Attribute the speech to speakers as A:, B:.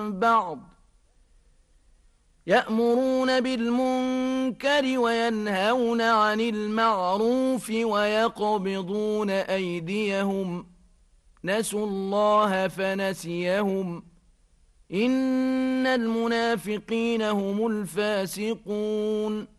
A: بعض يأمرون بالمنكر وينهون عن المعروف ويقبضون أيديهم نسوا الله فنسيهم إن المنافقين هم الفاسقون